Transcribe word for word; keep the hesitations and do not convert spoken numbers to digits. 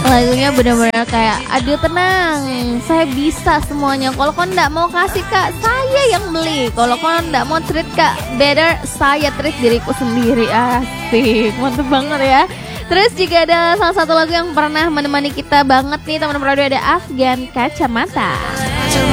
Lagunya benar-benar kayak aduh tenang, saya bisa semuanya. Kalau kau nggak mau kasih kak, saya yang beli. Kalau kau nggak mau treat kak, better saya treat diriku sendiri. Asik, mantep banget ya. Terus juga ada salah satu lagu yang pernah menemani kita banget nih teman-teman radio, ada Afgan Kacamata.